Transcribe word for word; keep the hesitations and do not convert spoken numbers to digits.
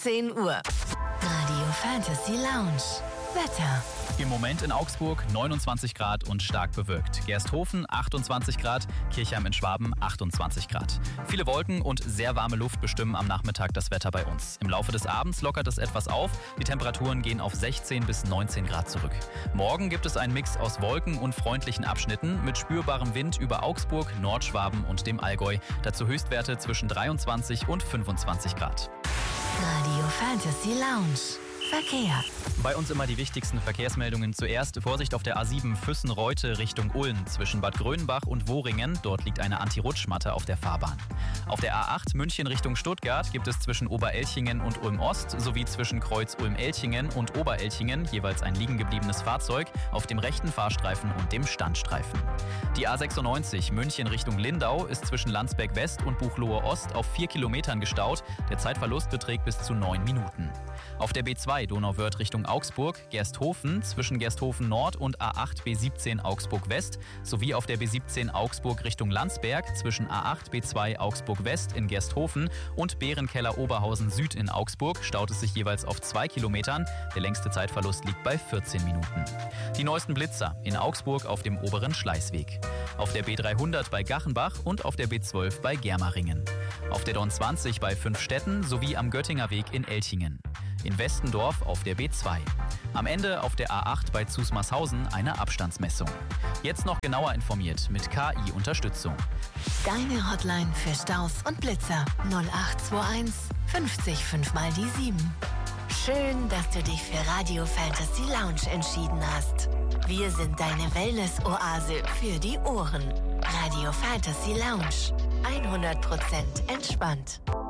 zehn Uhr. Radio Fantasy Lounge. Wetter. Im Moment in Augsburg neunundzwanzig Grad und stark bewölkt. Gersthofen achtundzwanzig Grad, Kirchheim in Schwaben achtundzwanzig Grad. Viele Wolken und sehr warme Luft bestimmen am Nachmittag das Wetter bei uns. Im Laufe des Abends lockert es etwas auf. Die Temperaturen gehen auf sechzehn bis neunzehn Grad zurück. Morgen gibt es einen Mix aus Wolken und freundlichen Abschnitten mit spürbarem Wind über Augsburg, Nordschwaben und dem Allgäu. Dazu Höchstwerte zwischen dreiundzwanzig und fünfundzwanzig Grad. Radio Fantasy Lounge. Verkehr. Bei uns immer die wichtigsten Verkehrsmeldungen. Zuerst Vorsicht auf der A sieben Füssen-Reute Richtung Ulm zwischen Bad Grönbach und Wohringen. Dort liegt eine Anti-Rutschmatte auf der Fahrbahn. Auf der A acht München Richtung Stuttgart gibt es zwischen Oberelchingen und Ulm-Ost sowie zwischen Kreuz Ulm-Elchingen und Oberelchingen jeweils ein liegengebliebenes Fahrzeug auf dem rechten Fahrstreifen und dem Standstreifen. Die A sechsundneunzig München Richtung Lindau ist zwischen Landsberg West und Buchloe Ost auf vier Kilometern gestaut. Der Zeitverlust beträgt bis zu neun Minuten. Auf der B zwei Donauwörth Richtung Augsburg, Gersthofen zwischen Gersthofen Nord und A acht B siebzehn Augsburg West sowie auf der B siebzehn Augsburg Richtung Landsberg zwischen A acht B zwei Augsburg West in Gersthofen und Bärenkeller Oberhausen Süd in Augsburg staut es sich jeweils auf zwei Kilometern. Der längste Zeitverlust liegt bei vierzehn Minuten. Die neuesten Blitzer in Augsburg auf dem oberen Schleißweg. Auf der B dreihundert bei Gachenbach und auf der B zwölf bei Germeringen. Auf der Dorn zwanzig bei Fünfstetten sowie am Göttinger Weg in Elchingen. In Westendorf auf der B zwei. Am Ende auf der A acht bei Zusmarshausen eine Abstandsmessung. Jetzt noch genauer informiert mit K I-Unterstützung. Deine Hotline für Staus und Blitzer null acht zwei eins fünfzig fünf mal die sieben. Schön, dass du dich für Radio Fantasy Lounge entschieden hast. Wir sind deine Wellness-Oase für die Ohren. Radio Fantasy Lounge. hundert Prozent entspannt.